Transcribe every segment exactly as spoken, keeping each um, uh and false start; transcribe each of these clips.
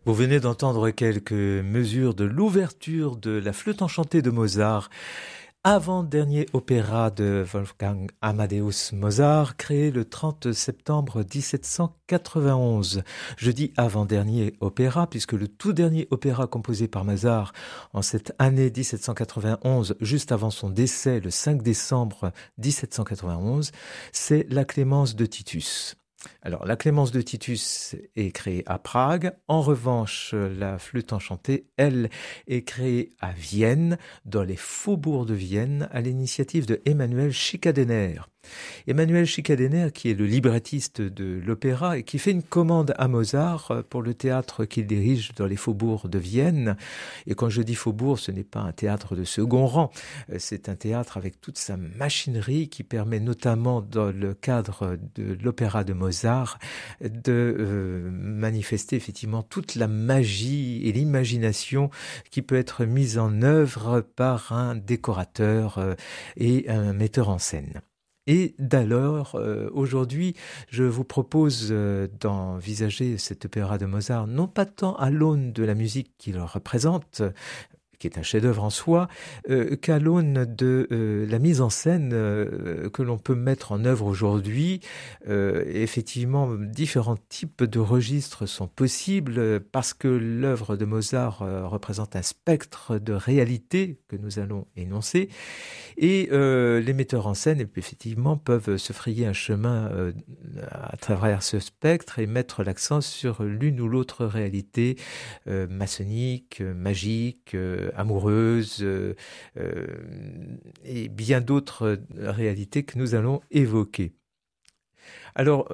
Vous venez d'entendre quelques mesures de l'ouverture de la Flûte enchantée de Mozart, avant-dernier opéra de Wolfgang Amadeus Mozart, créé le trente septembre dix-sept cent quatre-vingt-onze. Je dis avant-dernier opéra puisque le tout dernier opéra composé par Mozart en cette année dix-sept cent quatre-vingt-onze, juste avant son décès le cinq décembre dix-sept cent quatre-vingt-onze, c'est La Clémence de Titus. Alors, la Clémence de Titus est créée à Prague. En revanche, la Flûte enchantée, elle, est créée à Vienne, dans les faubourgs de Vienne, à l'initiative de Emanuel Schikaneder. Emanuel Schikaneder, qui est le librettiste de l'opéra et qui fait une commande à Mozart pour le théâtre qu'il dirige dans les faubourgs de Vienne. Et quand je dis faubourg, ce n'est pas un théâtre de second rang, c'est un théâtre avec toute sa machinerie qui permet notamment dans le cadre de l'opéra de Mozart de euh, manifester effectivement toute la magie et l'imagination qui peut être mise en œuvre par un décorateur euh, et un metteur en scène. Et d'alors, euh, aujourd'hui, je vous propose euh, d'envisager cet opéra de Mozart, non pas tant à l'aune de la musique qu'il représente, qui est un chef-d'œuvre en soi, euh, qu'à l'aune de euh, la mise en scène euh, que l'on peut mettre en œuvre aujourd'hui. Euh, effectivement, différents types de registres sont possibles parce que l'œuvre de Mozart euh, représente un spectre de réalité que nous allons énoncer. Et euh, les metteurs en scène, effectivement, peuvent se frayer un chemin euh, à travers ce spectre et mettre l'accent sur l'une ou l'autre réalité euh, maçonnique, magique, euh, amoureuse euh, euh, et bien d'autres réalités que nous allons évoquer. Alors,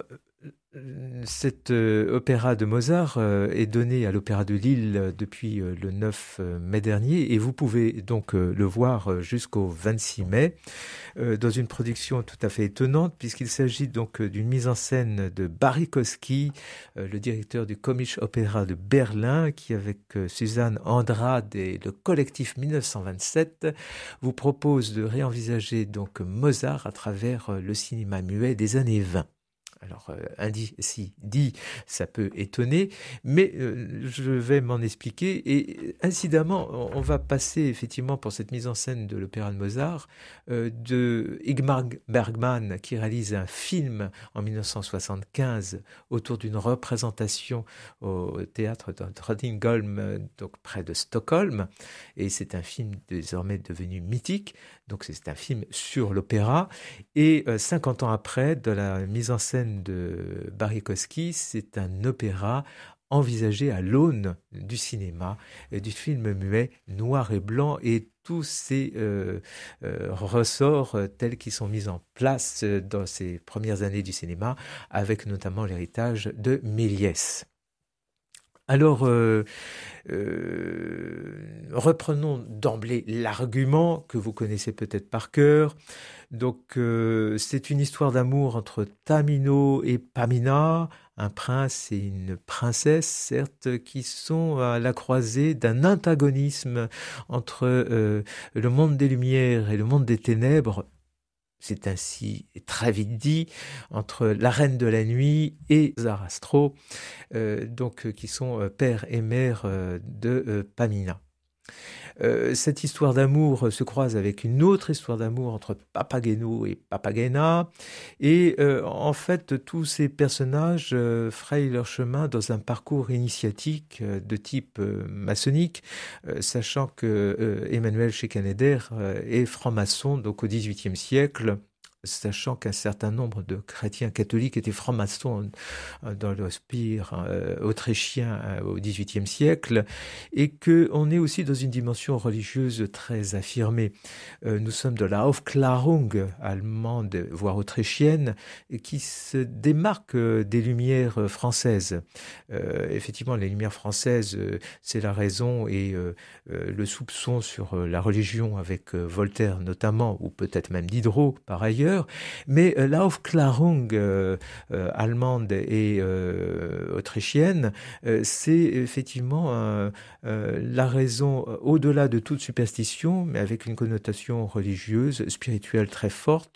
cet euh, opéra de Mozart euh, est donné à l'Opéra de Lille depuis euh, le neuf mai dernier et vous pouvez donc euh, le voir jusqu'au vingt-six mai euh, dans une production tout à fait étonnante puisqu'il s'agit donc d'une mise en scène de Barikowski, euh, le directeur du Komische Opera de Berlin qui avec euh, Suzanne Andrade et le collectif mille neuf cent vingt-sept vous propose de réenvisager donc Mozart à travers euh, le cinéma muet des années vingt. Alors, euh, ainsi dit, ça peut étonner, mais euh, je vais m'en expliquer. Et incidemment, on, on va passer effectivement pour cette mise en scène de l'opéra de Mozart euh, de Ingmar Bergman, qui réalise un film en mille neuf cent soixante-quinze autour d'une représentation au théâtre de Drottningholm, donc près de Stockholm. Et c'est un film désormais devenu mythique. Donc, c'est un film sur l'opéra. Et euh, cinquante ans après, de la mise en scène de Barikowski, c'est un opéra envisagé à l'aune du cinéma, du film muet noir et blanc et tous ces euh, euh, ressorts euh, tels qu'ils sont mis en place euh, dans ces premières années du cinéma, avec notamment l'héritage de Méliès. Alors, euh, euh, reprenons d'emblée l'argument que vous connaissez peut-être par cœur. Donc, euh, c'est une histoire d'amour entre Tamino et Pamina, un prince et une princesse, certes, qui sont à la croisée d'un antagonisme entre euh, le monde des lumières et le monde des ténèbres. C'est ainsi très vite dit, entre la reine de la nuit et Zarastro, euh, donc, euh, qui sont euh, père et mère euh, de euh, Pamina. Euh, cette histoire d'amour se croise avec une autre histoire d'amour entre Papageno et Papagena. Et euh, en fait, tous ces personnages euh, frayent leur chemin dans un parcours initiatique euh, de type euh, maçonnique, euh, sachant que euh, Emanuel Schikaneder euh, est franc-maçon donc au dix-huitième siècle, sachant qu'un certain nombre de chrétiens catholiques étaient francs-maçons dans le Spire euh, autrichien euh, au dix-huitième siècle, et qu'on est aussi dans une dimension religieuse très affirmée. Euh, nous sommes de la Aufklärung allemande, voire autrichienne, qui se démarque des Lumières françaises. Euh, effectivement, les Lumières françaises, euh, c'est la raison et euh, euh, le soupçon sur euh, la religion avec euh, Voltaire notamment, ou peut-être même Diderot par ailleurs. Mais euh, la Aufklärung euh, euh, allemande et euh, autrichienne, euh, c'est effectivement euh, euh, la raison euh, au-delà de toute superstition, mais avec une connotation religieuse, spirituelle très forte,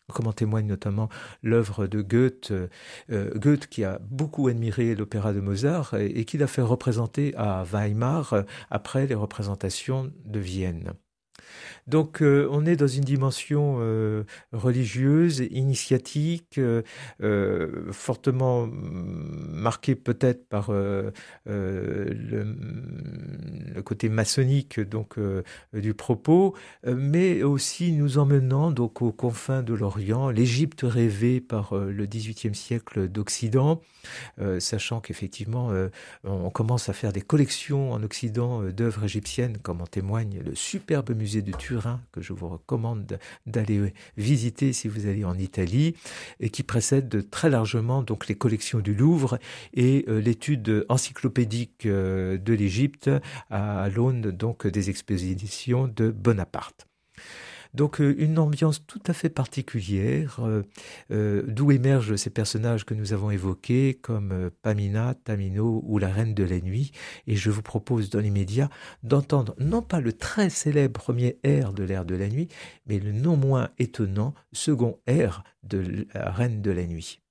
comme en témoigne notamment l'œuvre de Goethe, euh, Goethe qui a beaucoup admiré l'opéra de Mozart et, et qui l'a fait représenter à Weimar euh, après les représentations de Vienne. Donc euh, on est dans une dimension euh, religieuse, initiatique, euh, euh, fortement marquée peut-être par euh, euh, le, le côté maçonnique donc euh, du propos, euh, mais aussi nous emmenant donc aux confins de l'Orient, l'Égypte rêvée par euh, le dix-huitième siècle d'Occident. Euh, sachant qu'effectivement, euh, on commence à faire des collections en Occident euh, d'œuvres égyptiennes, comme en témoigne le superbe musée de Turin, que je vous recommande d'aller visiter si vous allez en Italie, et qui précède très largement donc les collections du Louvre et euh, l'étude encyclopédique euh, de l'Égypte à, à l'aune donc des expositions de Bonaparte. Donc euh, une ambiance tout à fait particulière, euh, euh, d'où émergent ces personnages que nous avons évoqués, comme euh, Pamina, Tamino ou la Reine de la Nuit. Et je vous propose dans l'immédiat d'entendre non pas le très célèbre premier air de l'Air de la Nuit, mais le non moins étonnant second air de la Reine de la Nuit.